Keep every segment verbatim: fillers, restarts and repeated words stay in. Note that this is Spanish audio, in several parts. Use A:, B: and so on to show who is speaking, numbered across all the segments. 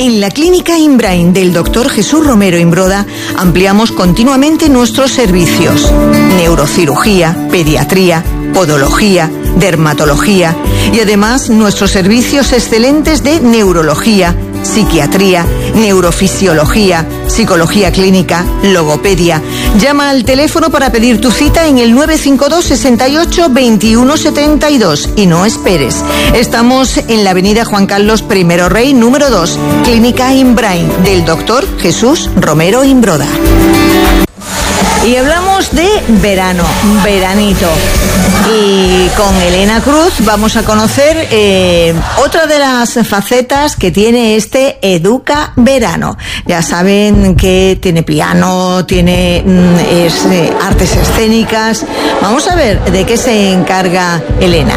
A: En la Clínica Inbrain del doctor Jesús Romero Imbroda ampliamos continuamente nuestros servicios. Neurocirugía, pediatría, podología, dermatología y además nuestros servicios excelentes de neurología, psiquiatría, neurofisiología, psicología clínica, logopedia. Llama al teléfono para pedir tu cita en el nueve cinco dos, sesenta y ocho, veintiuno setenta y dos y no esperes. Estamos en la avenida Juan Carlos I Rey, número dos, Clínica Inbrain del doctor Jesús Romero Imbroda. Y hablamos de verano, veranito. Y con Elena Cruz vamos a conocer eh, otra de las facetas que tiene este Educa Verano. Ya saben que tiene piano, tiene mm, es, eh, artes escénicas. Vamos a ver de qué se encarga Elena.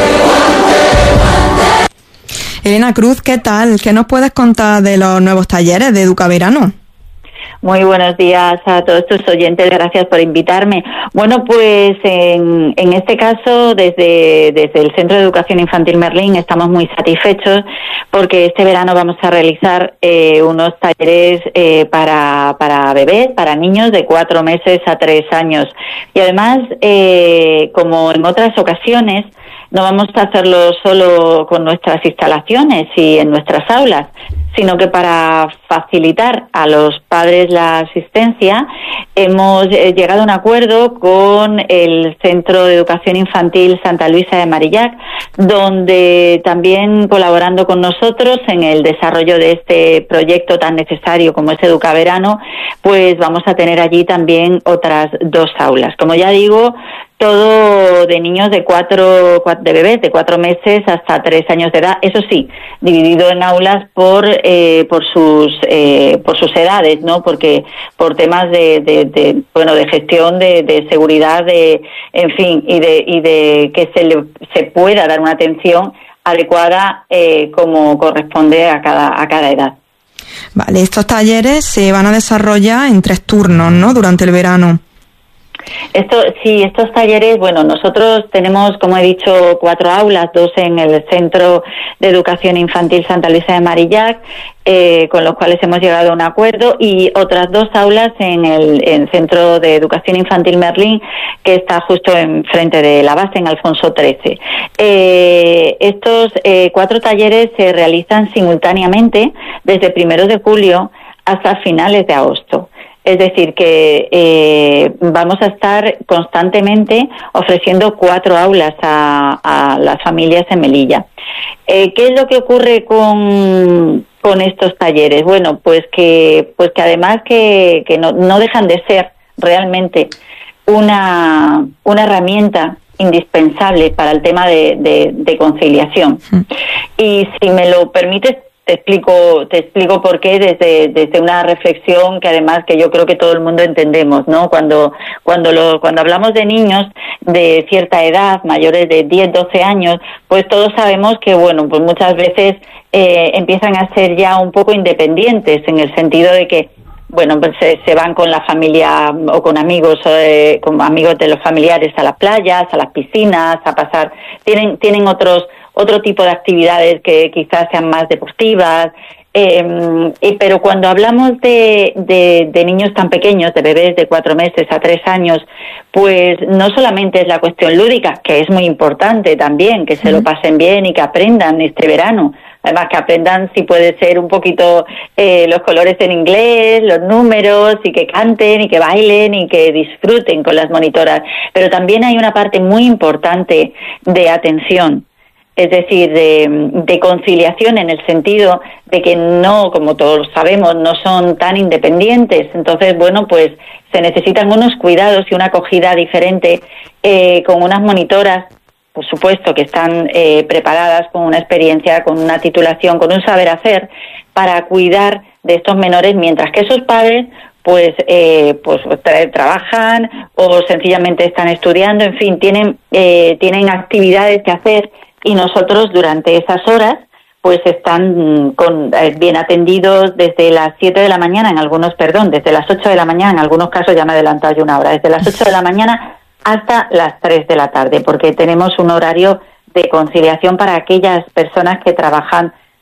B: Elena Cruz, ¿qué tal? ¿Qué nos puedes contar de los nuevos talleres de Educa Verano?
C: Muy buenos días a todos tus oyentes, gracias por invitarme. Bueno, pues en, en este caso, desde, desde el Centro de Educación Infantil Merlín estamos muy satisfechos porque este verano vamos a realizar eh, unos talleres eh, para, para bebés, para niños de cuatro meses a tres años. Y además, eh, como en otras ocasiones, no vamos a hacerlo solo con nuestras instalaciones y en nuestras aulas, sino que para facilitar a los padres la asistencia hemos llegado a un acuerdo con el Centro de Educación Infantil Santa Luisa de Marillac, donde también colaborando con nosotros en el desarrollo de este proyecto tan necesario como es Educa Verano, pues vamos a tener allí también otras dos aulas. Como ya digo, todo de niños de cuatro, de bebés de cuatro meses hasta tres años de edad, eso sí, dividido en aulas por eh, por sus eh, por sus edades, ¿no? Porque por temas de, de, de bueno de gestión de, de seguridad, de en fin y de y de que se le se pueda dar una atención adecuada eh, como corresponde a cada a cada edad.
B: Vale, estos talleres se van a desarrollar en tres turnos, ¿no? Durante el verano.
C: Esto, sí, estos talleres, bueno, nosotros tenemos, como he dicho, cuatro aulas, dos en el Centro de Educación Infantil Santa Luisa de Marillac, eh, con los cuales hemos llegado a un acuerdo, y otras dos aulas en el, en el Centro de Educación Infantil Merlín, que está justo enfrente de la base, en Alfonso trece. Eh, estos eh, cuatro talleres se realizan simultáneamente desde primeros de julio hasta finales de agosto. Es decir, que eh, vamos a estar constantemente ofreciendo cuatro aulas a, a las familias en Melilla. Eh, ¿Qué es lo que ocurre con, con estos talleres? Bueno, pues que, pues que además que, que no, no dejan de ser realmente una, una herramienta indispensable para el tema de, de, de conciliación. Y si me lo permites, Te explico, te explico por qué desde, desde una reflexión que además que yo creo que todo el mundo entendemos, ¿no? Cuando, cuando lo, cuando hablamos de niños de cierta edad, mayores de diez, doce años, pues todos sabemos que, bueno, pues muchas veces eh, empiezan a ser ya un poco independientes en el sentido de que, bueno, pues se, se van con la familia o con amigos, eh, con amigos de los familiares a las playas, a las piscinas, a pasar, tienen, tienen otros, otro tipo de actividades que quizás sean más deportivas, eh, y, pero cuando hablamos de, de, de niños tan pequeños, de bebés de cuatro meses a tres años, pues no solamente es la cuestión lúdica, que es muy importante también, que se lo pasen bien y que aprendan este verano. Además que aprendan, si puede ser, un poquito eh, los colores en inglés, los números, y que canten, y que bailen, y que disfruten con las monitoras. Pero también hay una parte muy importante de atención, es decir, de, de conciliación, en el sentido de que no, como todos sabemos, no son tan independientes. Entonces, bueno, pues se necesitan unos cuidados y una acogida diferente eh, con unas monitoras, por supuesto, que están eh, preparadas con una experiencia, con una titulación, con un saber hacer para cuidar de estos menores, mientras que esos padres pues eh, pues tra- trabajan o sencillamente están estudiando, en fin, tienen eh, tienen actividades que hacer, y nosotros durante esas horas pues están con, eh, bien atendidos desde las siete de la mañana, en algunos, perdón, desde las ocho de la mañana, en algunos casos ya me he adelantado yo una hora, desde las ocho de la mañana hasta las tres de la tarde, porque tenemos un horario de conciliación para aquellas personas que trabajan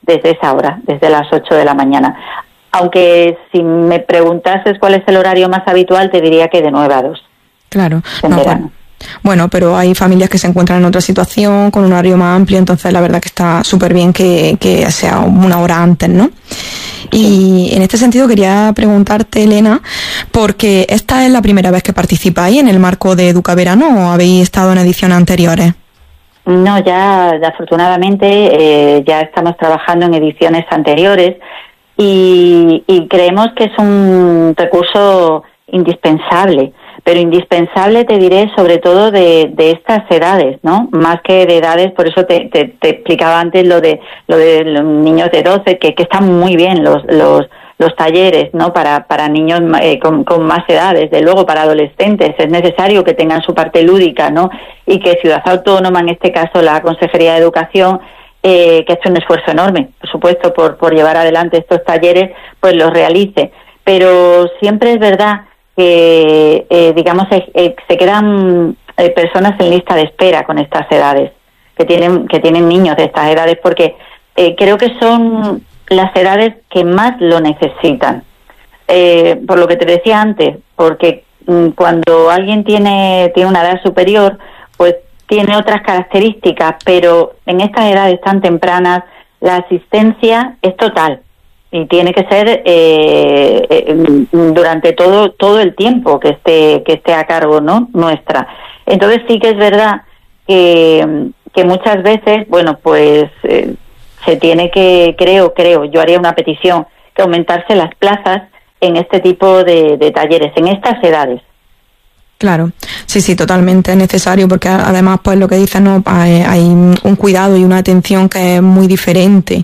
C: desde esa hora, desde las ocho de la mañana. Aunque si me preguntases cuál es el horario más habitual, te diría que de nueve a dos.
B: Claro.
C: En
B: no,
C: verano.
B: Pues, bueno, pero hay familias que se encuentran en otra situación, con un horario más amplio, entonces la verdad que está súper bien que, que sea una hora antes, ¿no? Y en este sentido quería preguntarte, Elena, porque esta es la primera vez que participáis en el marco de Educaverano, ¿o habéis estado en ediciones anteriores?
C: No, ya, ya afortunadamente eh, ya estamos trabajando en ediciones anteriores y, y creemos que es un recurso indispensable, pero indispensable te diré sobre todo de, de estas edades, ¿no? Más que de edades, por eso te, te, te explicaba antes lo de lo de los niños de doce, que, que están muy bien los los los talleres, ¿no? Para para niños eh, con, con más edades, de luego para adolescentes es necesario que tengan su parte lúdica, ¿no? Y que Ciudad Autónoma, en este caso la Consejería de Educación, eh, que ha hecho un esfuerzo enorme, por supuesto, por por llevar adelante estos talleres, pues los realice. Pero siempre es verdad que, eh, digamos, eh, se quedan eh, personas en lista de espera con estas edades, que tienen que tienen niños de estas edades, porque eh, creo que son las edades que más lo necesitan. Eh, por lo que te decía antes, porque mm, cuando alguien tiene, tiene una edad superior, pues tiene otras características, pero en estas edades tan tempranas la asistencia es total. Y tiene que ser eh, eh, durante todo todo el tiempo que esté que esté a cargo, ¿no? Nuestra. Entonces sí que es verdad que, que muchas veces, bueno, pues eh, se tiene que, creo, creo, yo haría una petición, que aumentarse las plazas en este tipo de, de talleres, en estas edades.
B: Claro, sí, sí, totalmente es necesario, porque además, pues lo que dices, no, hay, hay un cuidado y una atención que es muy diferente.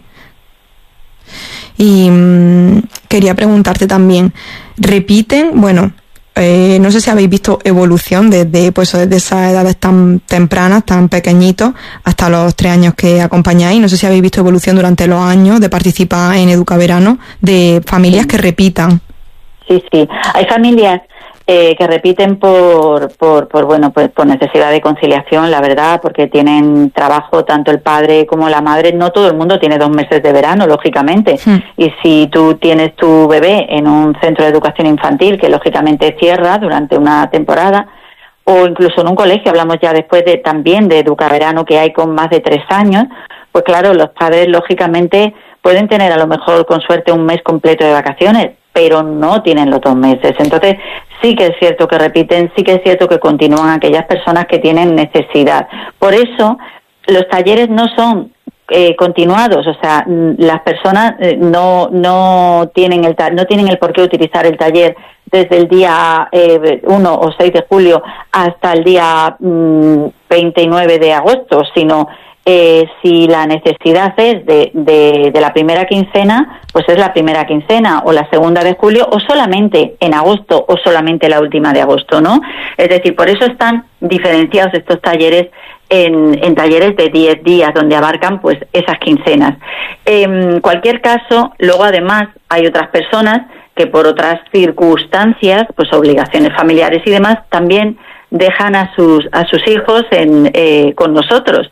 B: Y mmm, quería preguntarte también, repiten, bueno, eh, no sé si habéis visto evolución desde, pues, desde esas edades tan tempranas, tan pequeñitos, hasta los tres años que acompañáis. No sé si habéis visto evolución durante los años de participar en Educaverano, de familias
C: Sí.
B: que repitan.
C: Sí, sí. Hay familias eh, que repiten por, por, por, bueno, pues por necesidad de conciliación, la verdad, porque tienen trabajo tanto el padre como la madre. No todo el mundo tiene dos meses de verano, lógicamente. Sí. Y si tú tienes tu bebé en un centro de educación infantil, que lógicamente cierra durante una temporada, o incluso en un colegio, hablamos ya después de también de Educaverano que hay con más de tres años, pues claro, los padres lógicamente pueden tener a lo mejor con suerte un mes completo de vacaciones, pero no tienen los dos meses. Entonces sí que es cierto que repiten, sí que es cierto que continúan aquellas personas que tienen necesidad. Por eso los talleres no son eh, continuados, o sea, las personas eh, no no tienen el no tienen el por qué utilizar el taller desde el día eh, uno o seis de julio hasta el día mm, veintinueve de agosto, sino Eh, si la necesidad es de, de, de la primera quincena, pues es la primera quincena, o la segunda de julio, o solamente en agosto, o solamente la última de agosto, ¿no? Es decir, por eso están diferenciados estos talleres en, en talleres de diez días, donde abarcan pues esas quincenas. En cualquier caso, luego además hay otras personas que por otras circunstancias, pues obligaciones familiares y demás, también dejan a sus, a sus hijos en, eh, con nosotros.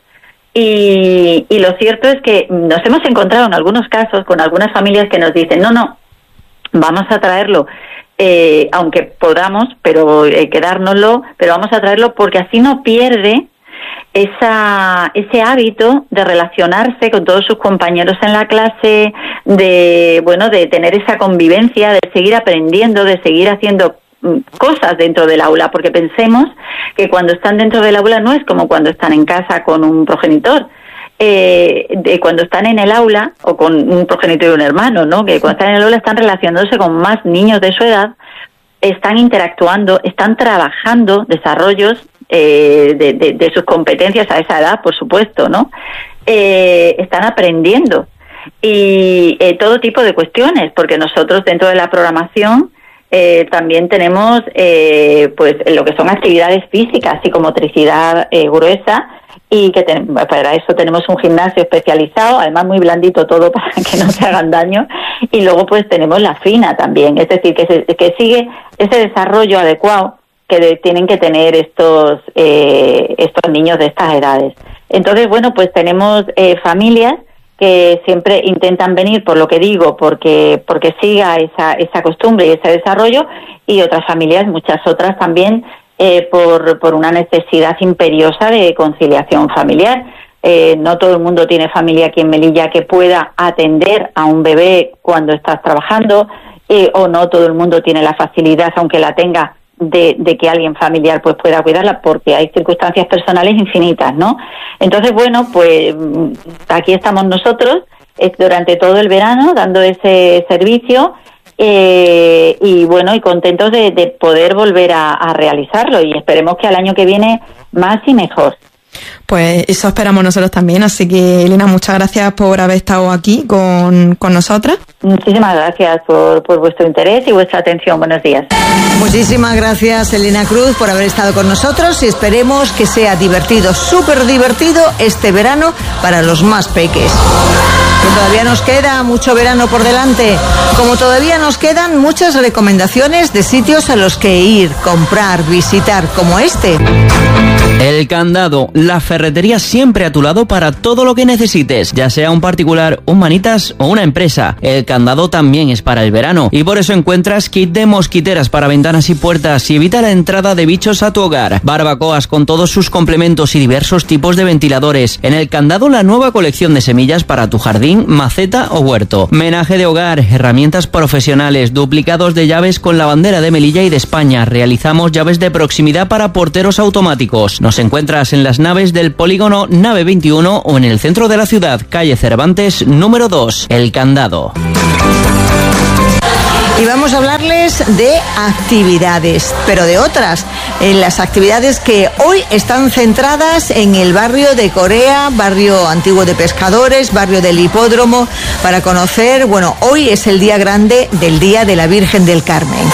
C: Y, y lo cierto es que nos hemos encontrado en algunos casos con algunas familias que nos dicen, no, no, vamos a traerlo, eh, aunque podamos, pero eh, quedárnoslo, pero vamos a traerlo porque así no pierde esa ese hábito de relacionarse con todos sus compañeros en la clase, de, bueno, de tener esa convivencia, de seguir aprendiendo, de seguir haciendo cosas dentro del aula, porque pensemos que cuando están dentro del aula no es como cuando están en casa con un progenitor. Eh, de cuando están en el aula, o con un progenitor y un hermano, ¿no? Que cuando están en el aula están relacionándose con más niños de su edad, están interactuando, están trabajando desarrollos eh, de, de, de sus competencias a esa edad, por supuesto, ¿no? Eh, están aprendiendo y eh, todo tipo de cuestiones, porque nosotros dentro de la programación Eh, también tenemos eh, pues lo que son actividades físicas, psicomotricidad eh, gruesa, y que ten, para eso tenemos un gimnasio especializado, además muy blandito todo para que no se hagan daño, y luego pues tenemos la fina también, es decir, que, se, que sigue ese desarrollo adecuado que de, tienen que tener estos eh, estos niños de estas edades. Entonces, bueno, pues tenemos eh, familias que siempre intentan venir, por lo que digo, porque porque siga esa esa costumbre y ese desarrollo, y otras familias, muchas otras también, eh, por por una necesidad imperiosa de conciliación familiar. Eh, no todo el mundo tiene familia aquí en Melilla que pueda atender a un bebé cuando estás trabajando, eh, o no todo el mundo tiene la facilidad, aunque la tenga, de, de que alguien familiar pues pueda cuidarla, porque hay circunstancias personales infinitas, ¿no? Entonces, bueno, pues aquí estamos nosotros eh, durante todo el verano dando ese servicio, eh, y bueno, y contentos de, de poder volver a, a realizarlo, y esperemos que al año que viene más y mejor.
B: Pues eso esperamos nosotros también, así que Elena, muchas gracias por haber estado aquí con, con nosotras.
C: Muchísimas gracias por, por vuestro interés y vuestra atención. Buenos días.
A: Muchísimas gracias, Elena Cruz, por haber estado con nosotros, y esperemos que sea divertido, súper divertido este verano para los más peques. Que todavía nos queda mucho verano por delante, como todavía nos quedan muchas recomendaciones de sitios a los que ir, comprar, visitar, como este.
D: El Candado, la ferretería siempre a tu lado para todo lo que necesites, ya sea un particular, un manitas o una empresa. El Candado también es para el verano, y por eso encuentras kit de mosquiteras para ventanas y puertas y evita la entrada de bichos a tu hogar. Barbacoas con todos sus complementos y diversos tipos de ventiladores. En El Candado, la nueva colección de semillas para tu jardín, maceta o huerto. Menaje de hogar, herramientas profesionales, duplicados de llaves con la bandera de Melilla y de España. Realizamos llaves de proximidad para porteros automáticos. Nos encuentras en las naves del polígono Nave veintiuno o en el centro de la ciudad, calle Cervantes, número dos, El Candado.
A: Y vamos a hablarles de actividades, pero de otras. En las actividades que hoy están centradas en el barrio de Corea, barrio antiguo de pescadores, barrio del Hipódromo, para conocer, bueno, hoy es el día grande del Día de la Virgen del Carmen.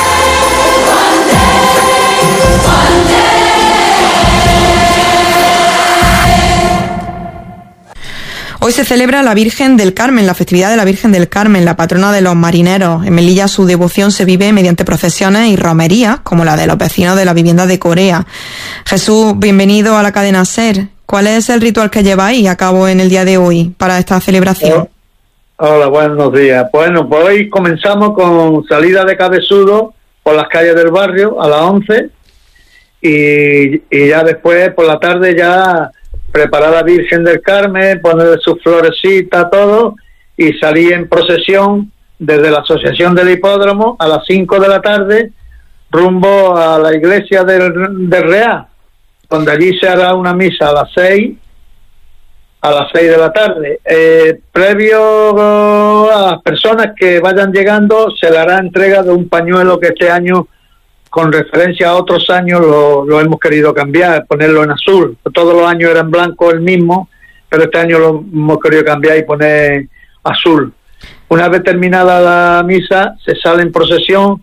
B: Hoy se celebra la Virgen del Carmen, la festividad de la Virgen del Carmen, la patrona de los marineros. En Melilla su devoción se vive mediante procesiones y romerías, como la de los vecinos de la vivienda de Corea. Jesús, bienvenido a la cadena SER. ¿Cuál es el ritual que lleváis a cabo en el día de hoy para esta celebración?
E: Hola, buenos días. Bueno, pues hoy comenzamos con salida de cabezudo por las calles del barrio a las once, y, y ya después por la tarde ya preparar a la Virgen del Carmen, ponerle sus florecitas, todo, y salir en procesión desde la Asociación del Hipódromo a las cinco de la tarde rumbo a la iglesia del, del Real, donde allí se hará una misa a las seis a las seis de la tarde. Eh, previo a las personas que vayan llegando se le hará entrega de un pañuelo que este año, con referencia a otros años, lo, lo hemos querido cambiar, ponerlo en azul. Todos los años era en blanco el mismo, pero este año lo hemos querido cambiar y poner azul. Una vez terminada la misa, se sale en procesión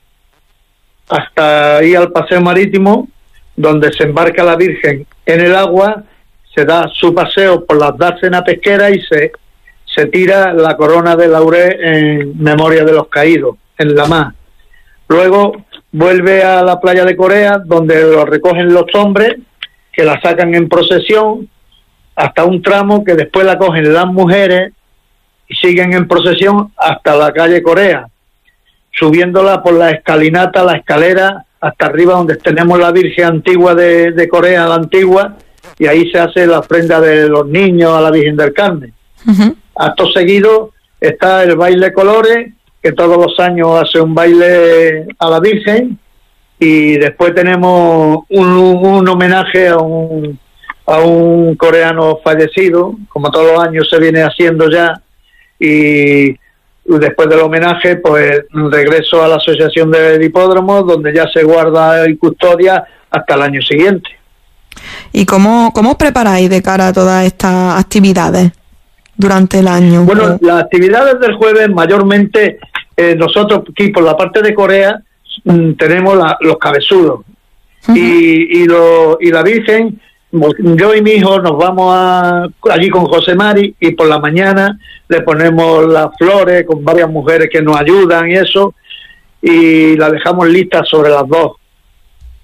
E: hasta ir al paseo marítimo, donde se embarca la Virgen en el agua, se da su paseo por las dársenas pesqueras y se, se tira la corona de laurel en memoria de los caídos, en la mar. Luego vuelve a la playa de Corea, donde lo recogen los hombres, que la sacan en procesión hasta un tramo que después la cogen las mujeres y siguen en procesión hasta la calle Corea, subiéndola por la escalinata, la escalera, hasta arriba donde tenemos la Virgen antigua de, de Corea, la antigua, y ahí se hace la ofrenda de los niños a la Virgen del Carmen. Uh-huh. Acto seguido está el baile de colores, que todos los años hace un baile a la Virgen, y después tenemos un, un homenaje a un, a un coreano fallecido, como todos los años se viene haciendo ya, y después del homenaje pues regreso a la Asociación del Hipódromo, donde ya se guarda y custodia hasta el año siguiente.
B: ¿Y cómo, cómo os preparáis de cara a todas estas actividades durante el año?
E: Bueno, las actividades del jueves mayormente eh, nosotros aquí por la parte de Corea mm, tenemos la, los cabezudos. Uh-huh. y, y, lo, y la Virgen, yo y mi hijo nos vamos a, allí con José Mari, y por la mañana le ponemos las flores con varias mujeres que nos ayudan y eso, y la dejamos lista sobre las dos.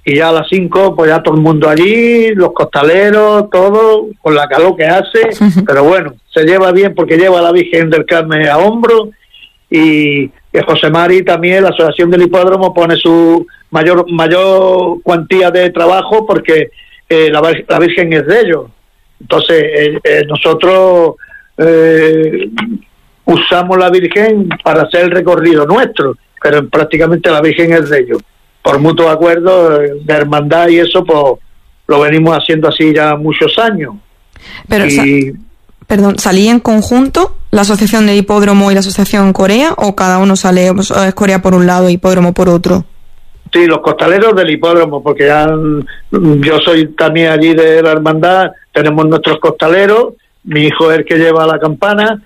E: y ya a las cinco pues ya todo el mundo allí, los costaleros, todo, con la calor que hace, uh-huh. pero bueno, se lleva bien porque lleva a la Virgen del Carmen a hombro, y que José Mari también, la Asociación del Hipódromo, pone su mayor mayor cuantía de trabajo porque eh, la, la Virgen es de ellos. Entonces eh, eh, nosotros eh, usamos la Virgen para hacer el recorrido nuestro, pero prácticamente la Virgen es de ellos. Por mutuo acuerdo de hermandad y eso, pues lo venimos haciendo así ya muchos años.
B: Pero,
E: y,
B: sa- perdón, ¿salí en conjunto la Asociación de Hipódromo y la Asociación Corea, o cada uno sale, es Corea por un lado y Hipódromo por otro?
E: Sí, los costaleros del hipódromo, porque ya yo soy también allí de la hermandad, tenemos nuestros costaleros, mi hijo es el que lleva la campana,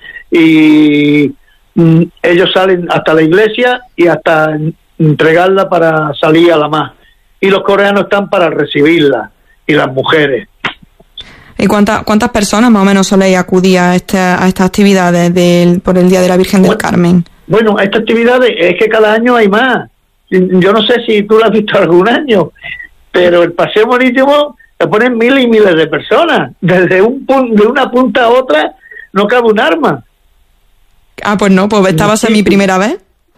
E: y mm, ellos salen hasta la iglesia y hasta entregarla para salir a la más. Y los coreanos están para recibirla, y las mujeres.
B: ¿Y cuántas cuántas personas más o menos soléis acudir a, este, a estas actividades del, por el Día de la Virgen del
E: Bueno,
B: Carmen?
E: Bueno, estas actividades es que cada año hay más. Yo no sé si tú lo has visto algún año, pero el paseo marítimo se ponen miles y miles de personas. Desde un pun- de una punta a otra no cabe un arma.
B: Ah, pues no, pues esta va a ser mi primera vez.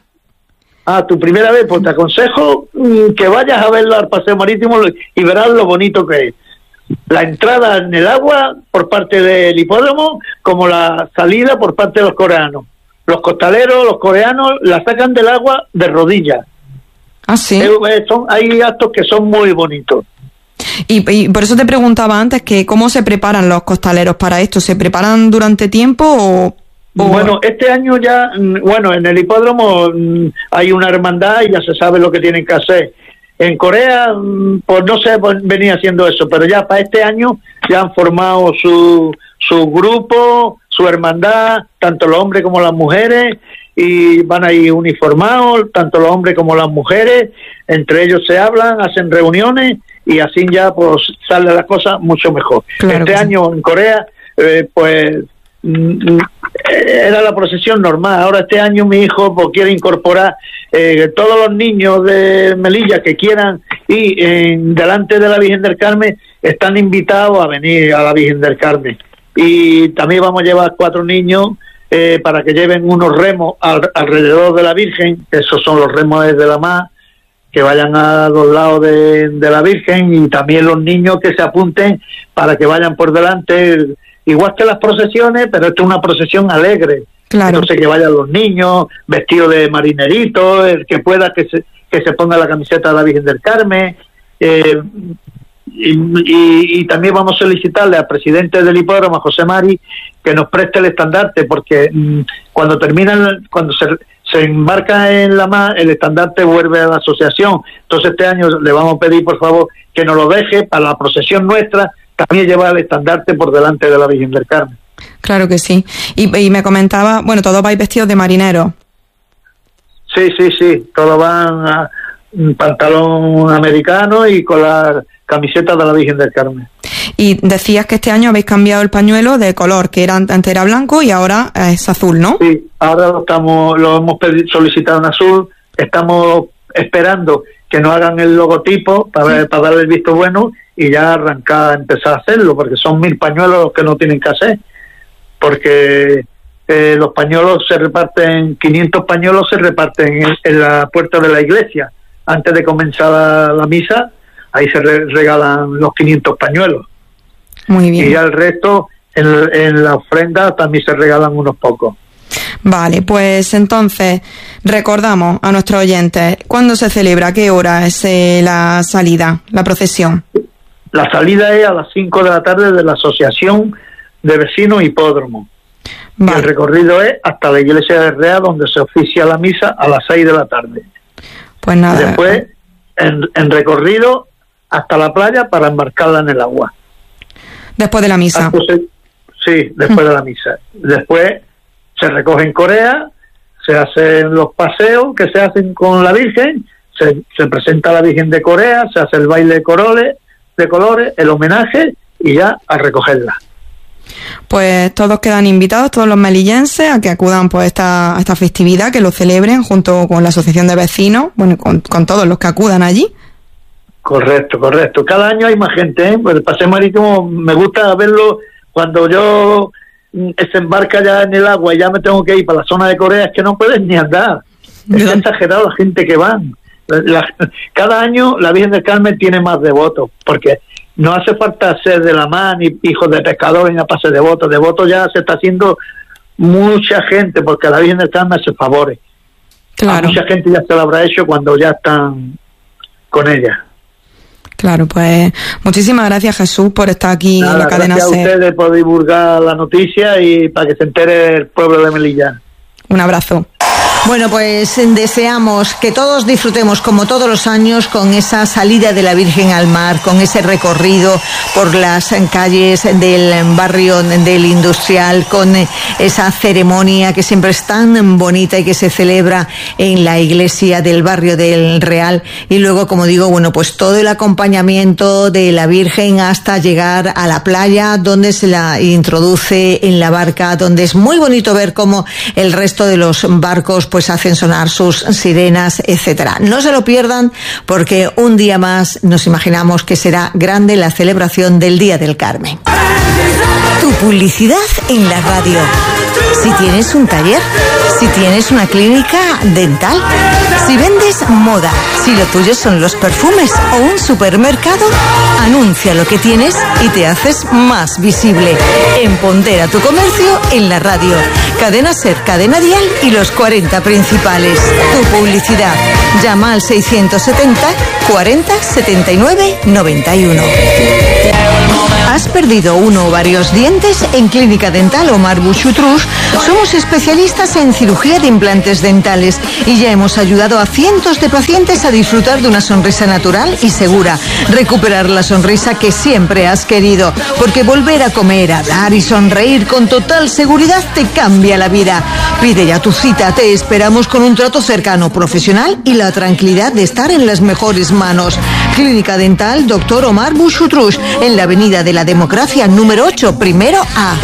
E: Ah, tu primera vez, pues te aconsejo mm, que vayas a verlo al paseo marítimo y verás lo bonito que es. La entrada en el agua por parte del hipódromo, como la salida por parte de los coreanos. Los costaleros, los coreanos, la sacan del agua de rodillas.
B: Ah, sí.
E: Eh, son, hay actos que son muy bonitos.
B: Y, y por eso te preguntaba antes que cómo se preparan los costaleros para esto. ¿Se preparan durante tiempo o...? o...
E: Bueno, este año ya, bueno, en el hipódromo hay una hermandad y ya se sabe lo que tienen que hacer. En Corea, pues no se venía haciendo eso, pero ya para este año ya han formado su, su grupo, su hermandad, tanto los hombres como las mujeres, y van ahí uniformados, tanto los hombres como las mujeres, entre ellos se hablan, hacen reuniones, y así ya pues sale la cosa mucho mejor.
B: Claro
E: este año sí. En Corea, eh, pues mm, era la procesión normal. Ahora este año mi hijo pues quiere incorporar eh, todos los niños de Melilla que quieran ir en, delante de la Virgen del Carmen, están invitados a venir a la Virgen del Carmen. Y también vamos a llevar cuatro niños eh, para que lleven unos remos al, alrededor de la Virgen, esos son los remos de la mar, que vayan a los lados de, de la Virgen, y también los niños que se apunten para que vayan por delante, igual que las procesiones, pero esto es una procesión alegre.
B: Claro.
E: Entonces que vayan los niños vestidos de marinerito, el que pueda que se, que se ponga la camiseta de la Virgen del Carmen, eh, y, y, y también vamos a solicitarle al presidente del hipódromo, José Mari, que nos preste el estandarte, porque mmm, cuando terminan, cuando se, se embarca en la mar, el estandarte vuelve a la asociación. Entonces este año le vamos a pedir, por favor, que nos lo deje para la procesión nuestra, también llevar el estandarte por delante de la Virgen del Carmen.
B: Claro que sí. Y, y me comentaba, bueno, todos vais vestidos de marineros.
E: Sí, sí, sí, todos van a un pantalón americano y con la camiseta de la Virgen del Carmen.
B: Y decías que este año habéis cambiado el pañuelo de color, que era antes era blanco y ahora es azul, ¿no?
E: Sí, ahora lo estamos, lo hemos pedi- solicitado en azul, estamos esperando que nos hagan el logotipo para, sí. para darle el visto bueno y ya arrancar, empezar a hacerlo, porque son mil pañuelos los que no tienen que hacer, porque eh, los pañuelos se reparten, quinientos pañuelos se reparten en, en la puerta de la iglesia, antes de comenzar la, la misa, ahí se re- regalan los quinientos pañuelos.
B: Muy bien.
E: Y ya el resto, en, en la ofrenda también se regalan unos pocos.
B: Vale, pues entonces recordamos a nuestros oyentes, ¿cuándo se celebra? ¿Qué hora es eh, la salida, la procesión?
E: La salida es a las cinco de la tarde de la Asociación de Vecinos Hipódromo. Vale. Y el recorrido es hasta la iglesia de Real, donde se oficia la misa a las seis de la tarde.
B: Pues nada.
E: Y después, en, en recorrido hasta la playa para embarcarla en el agua.
B: Después de la misa.
E: Entonces, sí, después de la misa. Después se recoge en Corea, se hacen los paseos que se hacen con la Virgen, se, se presenta a la Virgen de Corea, se hace el baile de colores, de colores, el homenaje y ya a recogerla.
B: Pues todos quedan invitados, todos los melillenses, a que acudan pues a esta, a esta festividad, que lo celebren junto con la Asociación de Vecinos, bueno, con, con todos los que acudan allí.
E: Correcto, correcto. Cada año hay más gente, ¿eh? Pues el paseo marítimo me gusta verlo cuando yo se embarca ya en el agua y ya me tengo que ir para la zona de Corea, es que no puedes ni andar. Es exagerado la gente que van. La, cada año la Virgen del Carmen tiene más devotos, porque no hace falta ser de la mar ni hijos de pescadores ni a pase devotos. Devotos ya se está haciendo mucha gente, porque la Virgen del Carmen hace favores.
B: Claro.
E: A mucha gente ya se lo habrá hecho cuando ya están con ella.
B: Claro, pues muchísimas gracias, Jesús, por estar aquí Nada, en la cadena
E: gracias
B: SER.
E: Gracias a ustedes por divulgar la noticia y para que se entere el pueblo de Melilla.
B: Un abrazo.
A: Bueno, pues deseamos que todos disfrutemos como todos los años con esa salida de la Virgen al mar, con ese recorrido por las calles del barrio del Industrial, con esa ceremonia que siempre es tan bonita y que se celebra en la iglesia del barrio del Real. Y luego, como digo, bueno, pues todo el acompañamiento de la Virgen hasta llegar a la playa, donde se la introduce en la barca, donde es muy bonito ver cómo el resto de los barcos pues hacen sonar sus sirenas, etcétera. No se lo pierdan, porque un día más nos imaginamos que será grande la celebración del Día del Carmen. Tu publicidad en la radio. Si tienes un taller, si tienes una clínica dental, si vendes moda, si lo tuyo son los perfumes o un supermercado, anuncia lo que tienes y te haces más visible. Empodera tu comercio en la radio. Cadena SER, Cadena Dial y los cuarenta principales. Tu publicidad. Llama al seiscientos setenta, cuarenta, setenta y nueve, noventa y uno. ¿Has perdido uno o varios dientes? En Clínica Dental Omar Buchutrus somos especialistas en cirugía de implantes dentales y ya hemos ayudado a cientos de pacientes a disfrutar de una sonrisa natural y segura. Recuperar la sonrisa que siempre has querido, porque volver a comer, hablar y sonreír con total seguridad te cambia la vida. Pide ya tu cita, te esperamos con un trato cercano, profesional y la tranquilidad de estar en las mejores manos. Clínica Dental Doctor Omar Buchutrus, en la Avenida de la Democracia número ocho, primero A.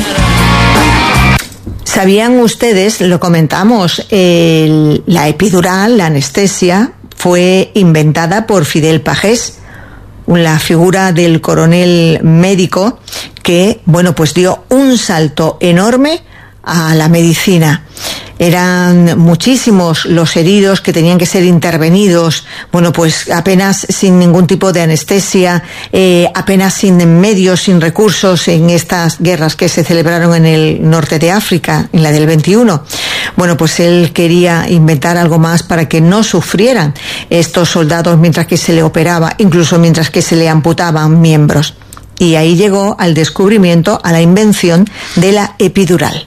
A: ¿Sabían ustedes, lo comentamos, el, la epidural, la anestesia, fue inventada por Fidel Pagés, la figura del coronel médico que, bueno, pues dio un salto enorme a la medicina? Eran muchísimos los heridos que tenían que ser intervenidos, bueno, pues apenas sin ningún tipo de anestesia, eh, apenas sin medios, sin recursos en estas guerras que se celebraron en el norte de África, en la del veintiuno. Bueno, pues él quería inventar algo más para que no sufrieran estos soldados mientras que se le operaba, incluso mientras que se le amputaban miembros. Y ahí llegó al descubrimiento, a la invención de la epidural.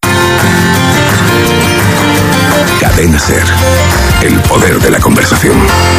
F: Cadena SER, el poder de la conversación.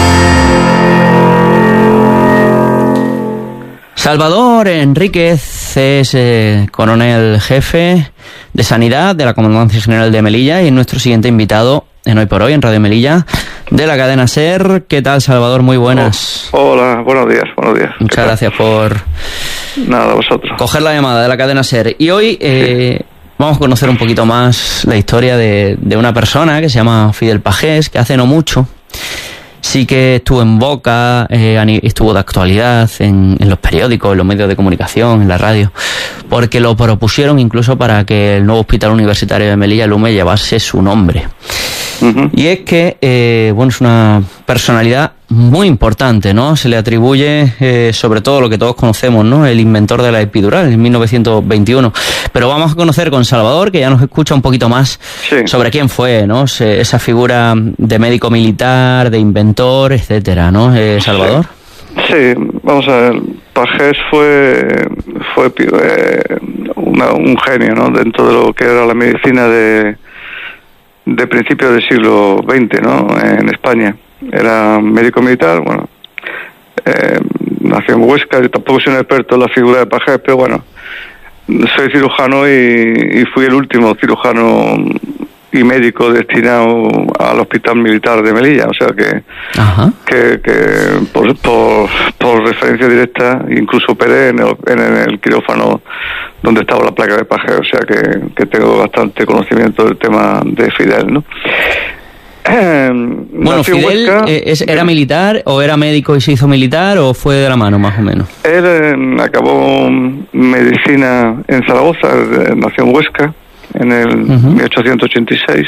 D: Salvador Enríquez es eh, coronel jefe de Sanidad de la Comandancia General de Melilla y es nuestro siguiente invitado en Hoy por Hoy en Radio Melilla de la cadena SER. ¿Qué tal, Salvador? Muy buenas.
G: Oh, hola, buenos días, buenos días.
D: Muchas gracias por
G: Nada, vosotros.
D: coger la llamada de la cadena SER. Y hoy eh, sí. vamos a conocer un poquito más la historia de, de una persona que se llama Fidel Pagés, que hace no mucho sí que estuvo en boca, eh, estuvo de actualidad en, en los periódicos, en los medios de comunicación, en la radio, porque lo propusieron incluso para que el nuevo Hospital Universitario de Melilla, el U M E, llevase su nombre. Uh-huh. Y es que, eh, bueno, es una personalidad muy importante, ¿no? Se le atribuye eh, sobre todo lo que todos conocemos, ¿no? El inventor de la epidural en mil novecientos veintiuno. Pero vamos a conocer con Salvador, que ya nos escucha un poquito más sí. sobre quién fue, ¿no? Se, esa figura de médico militar, de inventor, etcétera, ¿no? Eh, Salvador.
G: Sí. sí, vamos a ver. Pagés fue fue eh, una, un genio, ¿no? Dentro de lo que era la medicina de de principios del siglo veinte, ¿no? En España. Era médico militar, bueno, eh, nació en Huesca. Yo tampoco soy un experto en la figura de Pagés, pero bueno, soy cirujano y, y fui el último cirujano y médico destinado al Hospital Militar de Melilla, o sea que Ajá. que, que por, por, por referencia directa incluso operé en el, en el quirófano donde estaba la placa de Pagés, o sea que, que tengo bastante conocimiento del tema de Fidel, ¿no?
D: Bueno, Fidel eh, es, ¿era militar o era médico y se hizo militar o fue de la mano más o menos?
G: Él eh, acabó medicina en Zaragoza, nació en Huesca en el uh-huh. mil ochocientos ochenta y seis.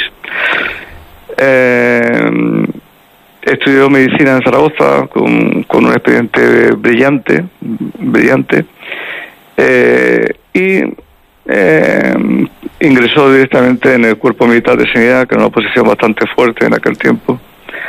G: Eh, estudió medicina en Zaragoza con, con un expediente brillante, brillante, eh, y eh, ingresó directamente en el Cuerpo Militar de Sanidad, que era una posición bastante fuerte en aquel tiempo,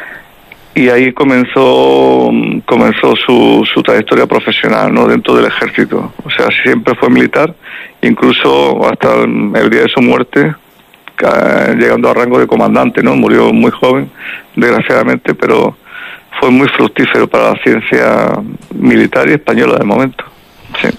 G: y ahí comenzó comenzó su, su trayectoria profesional, ¿no?, dentro del ejército. O sea, siempre fue militar, incluso hasta el, el día de su muerte, llegando a rango de comandante, ¿no? Murió muy joven, desgraciadamente, pero fue muy fructífero para la ciencia militar y española del momento. Sí.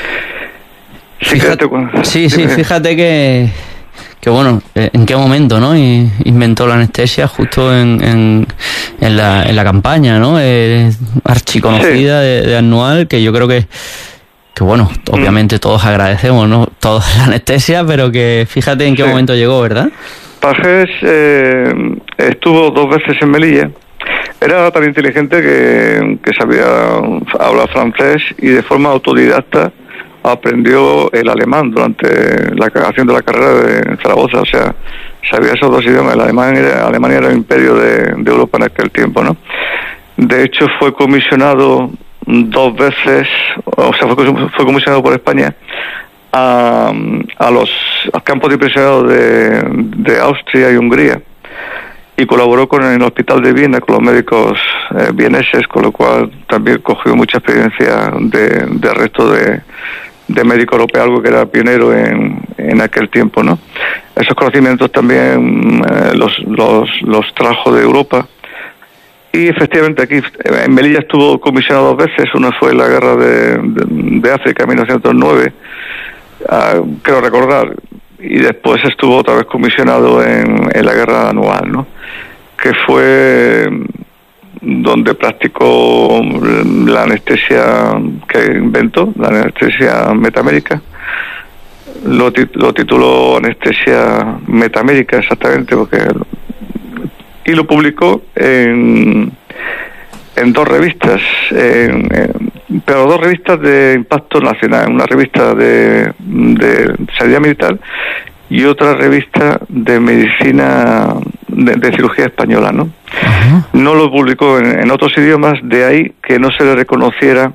D: Fíjate, sí, sí, fíjate que, que bueno, en qué momento, ¿no? Y inventó la anestesia justo en, en, en, la, en la campaña, ¿no? Eh, archiconocida sí. de, de Anual, que yo creo que, que bueno, obviamente mm. todos agradecemos, ¿no? Todos la anestesia, pero que fíjate en qué sí. momento llegó, ¿verdad?
G: Pagés eh, estuvo dos veces en Melilla. Era tan inteligente que, que sabía hablar francés y de forma autodidacta aprendió el alemán durante la haciendo la carrera de Zaragoza. O sea, sabía esos dos idiomas. El alemán era, Alemania era el imperio de, de Europa en aquel tiempo, ¿no? De hecho, fue comisionado dos veces, o sea, fue, fue comisionado por España a, a los a campos de prisioneros de, de Austria y Hungría, y colaboró con el Hospital de Viena, con los médicos eh, vieneses, con lo cual también cogió mucha experiencia de, de resto de, de médico europeo, algo que era pionero en, en aquel tiempo, ¿no? Esos conocimientos también eh, los, los, los trajo de Europa. Y efectivamente aquí en Melilla estuvo comisionado dos veces. Una fue en la guerra de, de, de África en mil novecientos nueve, uh, creo recordar, y después estuvo otra vez comisionado en, en la guerra anual, ¿no? Que fue donde practicó la anestesia que inventó, la anestesia metamérica. Lo, tit- lo tituló anestesia metamérica exactamente, porque y lo publicó en en dos revistas, en, en, pero dos revistas de impacto nacional, una revista de, de sanidad militar y otra revista de medicina de, de cirugía española, ¿no? Uh-huh. No lo publicó en, en otros idiomas, de ahí que no se le reconociera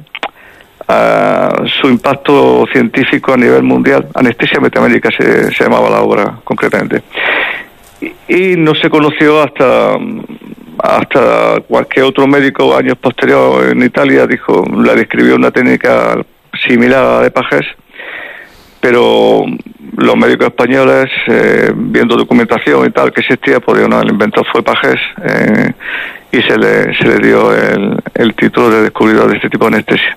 G: uh, su impacto científico a nivel mundial. Anestesia metamérica se, se llamaba la obra concretamente. Y, y no se conoció hasta hasta cualquier otro médico años posteriores en Italia dijo, la describió una técnica similar a la de Pagés, pero los médicos españoles, eh, viendo documentación y tal que existía, pues no, el inventor fue Pagés, eh, y se le se le dio el, el título de descubridor de este tipo de anestesia.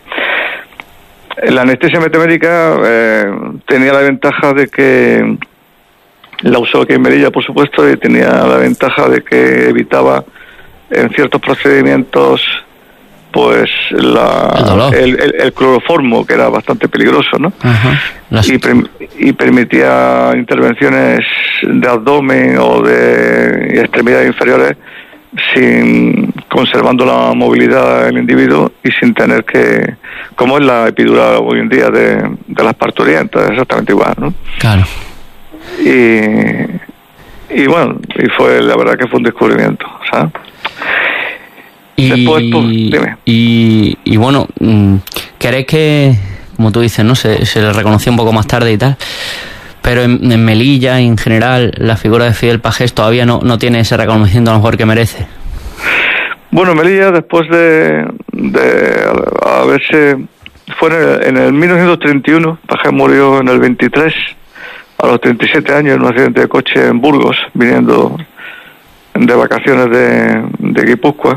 G: La anestesia metamérica eh, tenía la ventaja de que la usó aquí en Melilla, por supuesto, y tenía la ventaja de que evitaba en ciertos procedimientos pues la el, el, el cloroformo, que era bastante peligroso, ¿no? Las... y, per, y permitía intervenciones de abdomen o de extremidades inferiores sin conservando la movilidad del individuo y sin tener que, como es la epidural hoy en día de, de las parturientas, exactamente igual, ¿no?
D: Claro.
G: Y, y bueno, y fue, la verdad que fue un descubrimiento, ¿sabes?
D: Y, Después, pues, dime. Y, y bueno, ¿crees que, como tú dices, no se, se le reconoció un poco más tarde y tal, pero en, en Melilla y en general la figura de Fidel Pagés todavía no, no tiene ese reconocimiento a lo mejor que merece?
G: Bueno, Melilla, después de, de haberse, fue en el, en el mil novecientos treinta y uno, Pagés murió en el veintitrés, a los treinta y siete años, en un accidente de coche en Burgos, viniendo de vacaciones de, de Guipúzcoa.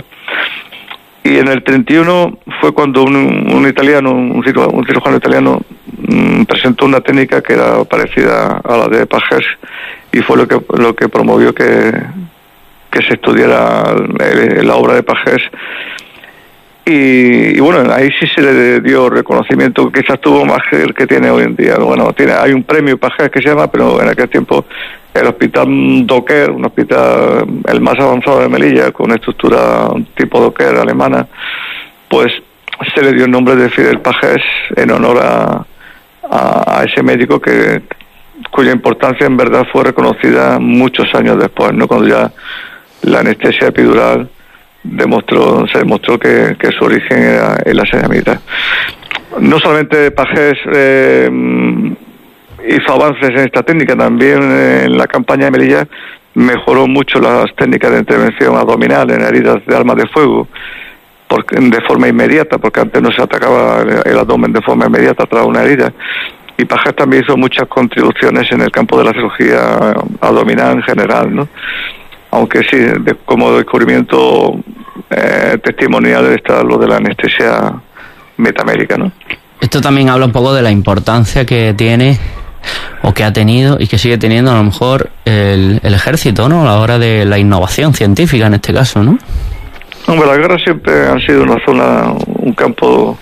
G: Y en el treinta y uno fue cuando un, un italiano, un cirujano, un cirujano italiano, mmm, presentó una técnica que era parecida a la de Pagés, y fue lo que lo que promovió que, que se estudiara el, la obra de Pagés. Y, y bueno, ahí sí se le dio reconocimiento, quizás tuvo más que el que tiene hoy en día. Bueno, tiene hay un premio Pagés que se llama, pero en aquel tiempo el hospital Docker, un hospital el más avanzado de Melilla, con estructura tipo Docker alemana, pues se le dio el nombre de Fidel Pagés en honor a, a, a ese médico que cuya importancia en verdad fue reconocida muchos años después, ¿no? Cuando ya la anestesia epidural demostró, se demostró que, que su origen era en la sanidad militar. No solamente Pagés eh, hizo avances en esta técnica, también en la campaña de Melilla mejoró mucho las técnicas de intervención abdominal en heridas de armas de fuego, porque, de forma inmediata, porque antes no se atacaba el abdomen de forma inmediata tras una herida. Y Pagés también hizo muchas contribuciones en el campo de la cirugía abdominal en general, ¿no? Aunque sí, de, como descubrimiento eh, testimonial está lo de la anestesia metamédica, ¿no?
D: Esto también habla un poco de la importancia que tiene o que ha tenido y que sigue teniendo a lo mejor el, el ejército, ¿no? A la hora de la innovación científica en este caso, ¿no?
G: Hombre, las guerras siempre han sido una zona, un campo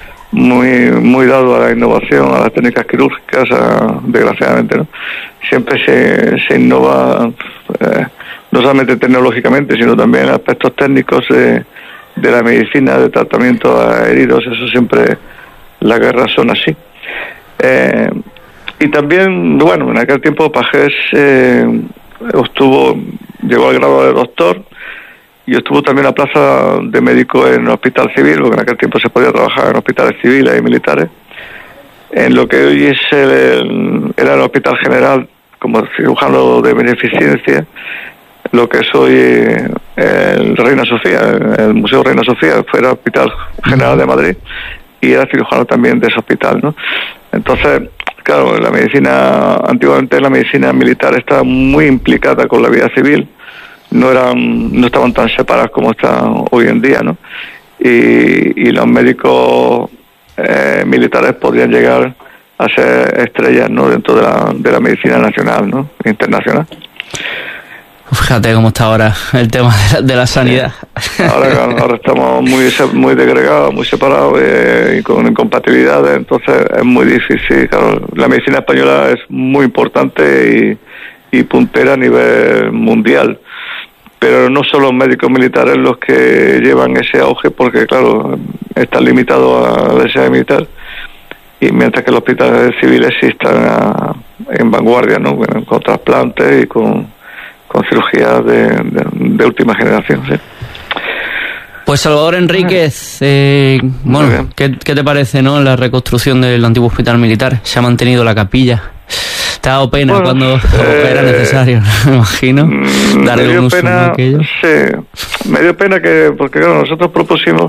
G: muy muy dado a la innovación, a las técnicas quirúrgicas, a, desgraciadamente, ¿no? Siempre se, se innova, eh, no solamente tecnológicamente, sino también en aspectos técnicos de, de la medicina, de tratamiento a heridos. Eso siempre, las guerras son así. Eh, y también, bueno, en aquel tiempo Pagés eh, obtuvo, llegó al grado de doctor, y estuvo también a plaza de médico en el hospital civil, porque en aquel tiempo se podía trabajar en hospitales civiles y militares, en lo que hoy es el, el, era el hospital general como cirujano de beneficencia, lo que es hoy eh, el Reina Sofía, el Museo Reina Sofía, fue el Hospital General de Madrid, y era cirujano también de ese hospital, ¿no? Entonces, claro, la medicina, antiguamente la medicina militar estaba muy implicada con la vida civil, no eran, no estaban tan separadas como están hoy en día, ¿no? Y, y los médicos eh, militares podían llegar a ser estrellas, ¿no? Dentro de la, de la medicina nacional, ¿no? Internacional.
D: Fíjate cómo está ahora el tema de la, de la sanidad.
G: Sí. Ahora, ahora estamos muy muy degregados, muy separados eh, y con incompatibilidades, entonces es muy difícil. Claro, la medicina española es muy importante y, y puntera a nivel mundial. Pero no son los médicos militares los que llevan ese auge, porque claro, están limitados a la necesidad militar, y mientras que los hospitales civiles sí están a, en vanguardia, ¿no? Bueno, con trasplantes y con, con cirugías de, de, de última generación, ¿sí?
D: Pues Salvador Enríquez, eh, bueno, ¿qué, ¿qué te parece, no? La reconstrucción del antiguo hospital militar, se ha mantenido la capilla. ¿Te ha dado pena bueno, cuando eh, era necesario, me imagino, darle un uso
G: pena,
D: a aquello?
G: Sí, me dio pena que, porque claro, nosotros propusimos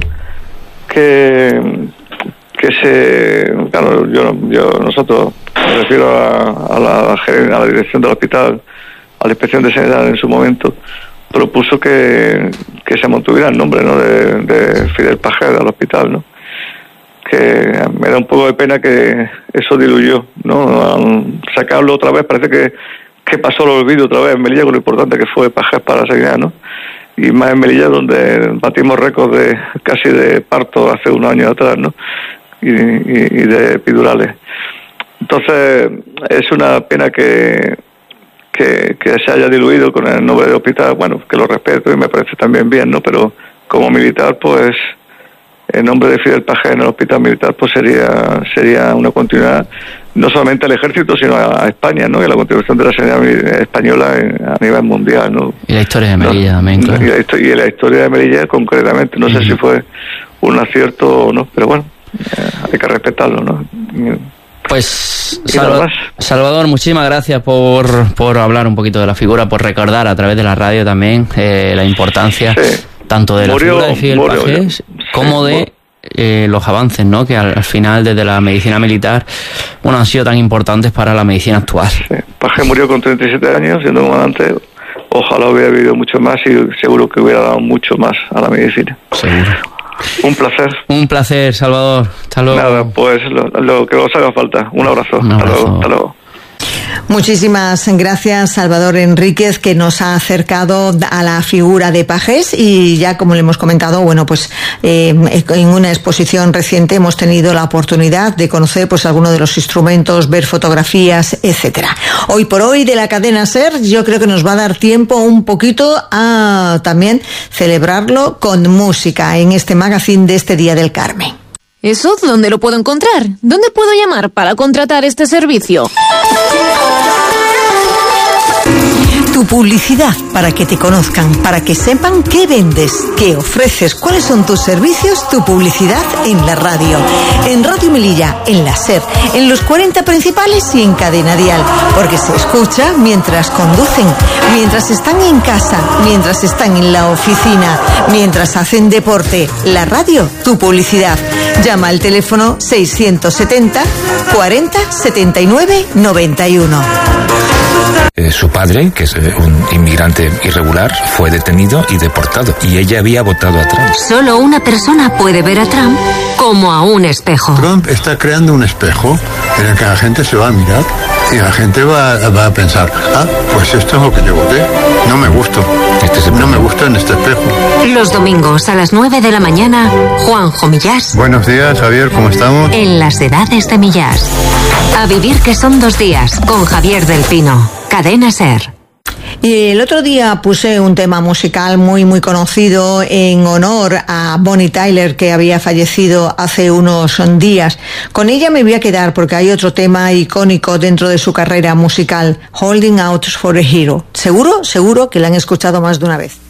G: que que se, claro, yo, yo nosotros, me refiero a, a, la, a la dirección del hospital, a la inspección de sanidad en su momento, propuso que, que se mantuviera el nombre, ¿no? de, de Fidel Pagés al hospital, ¿no? Que me da un poco de pena que eso diluyó, ¿no? Sacarlo otra vez, parece que, que pasó el olvido otra vez en Melilla con lo importante que fue Pagés para la sanidad, ¿no? Y más en Melilla, donde batimos récords de casi de parto hace unos años atrás, ¿no? Y, y, y de epidurales. Entonces, es una pena que, que, que se haya diluido con el nombre de hospital, bueno, que lo respeto y me parece también bien, ¿no? Pero como militar, pues el nombre de Fidel Pagés en el hospital militar pues sería sería una continuidad no solamente al ejército sino a, a España, ¿no? Y a la contribución de la sanidad española en, a nivel mundial, ¿no?
D: Y la historia de Melilla no, también, claro.
G: Y la, y la historia de Melilla concretamente, no uh-huh. sé si fue un acierto o no, pero bueno, eh, hay que respetarlo, ¿no?
D: Pues Salvador, Salvador, muchísimas gracias por, por hablar un poquito de la figura, por recordar a través de la radio también eh, la importancia sí. tanto de la murió, figura de Fidel murió, Pagés como de eh, los avances, ¿no? Que al, al final desde la medicina militar, bueno, han sido tan importantes para la medicina actual.
G: Sí. Pagés murió con treinta y siete años siendo comandante. Ojalá hubiera vivido mucho más y seguro que hubiera dado mucho más a la medicina.
D: Seguro.
G: Un placer.
D: Un placer, Salvador. Hasta luego.
G: Nada, pues lo, lo que os haga falta. Un abrazo.
D: Un abrazo.
G: Hasta luego. Hasta luego.
A: Muchísimas gracias, Salvador Enríquez, que nos ha acercado a la figura de Pagés, y ya como le hemos comentado, bueno, pues eh, en una exposición reciente hemos tenido la oportunidad de conocer pues algunos de los instrumentos, ver fotografías, etcétera. Hoy por hoy de la cadena SER, yo creo que nos va a dar tiempo un poquito a también celebrarlo con música en este magazine de este Día del Carmen.
H: ¿Eso dónde lo puedo encontrar? ¿Dónde puedo llamar para contratar este servicio?
A: Tu publicidad, para que te conozcan, para que sepan qué vendes, qué ofreces, cuáles son tus servicios, tu publicidad en la radio. En Radio Melilla, en la SER, en los cuarenta principales y en Cadena Dial, porque se escucha mientras conducen, mientras están en casa, mientras están en la oficina, mientras hacen deporte. La radio, tu publicidad. Llama al teléfono seiscientos setenta, cuarenta, setenta y nueve, noventa y uno.
I: Eh, su padre, que es eh, un inmigrante irregular, fue detenido y deportado, y ella había votado a Trump.
J: Solo una persona puede ver a Trump como a un espejo. Trump
K: está creando un espejo en el que la gente se va a mirar y la gente va, va a pensar, ah, pues esto es lo que yo voté, no me gusta, este no me gusta en este espejo.
J: Los domingos a las nueve de la mañana, Juanjo Millás.
K: Buenos días, Javier, ¿cómo estamos?
J: En las edades de Millás. A vivir que son dos días, con Javier del Pino. Cadena SER.
A: Y el otro día puse un tema musical muy muy conocido en honor a Bonnie Tyler, que había fallecido hace unos días. Con ella me voy a quedar porque hay otro tema icónico dentro de su carrera musical, Holding Out for a Hero. Seguro, seguro que la han escuchado más de una vez.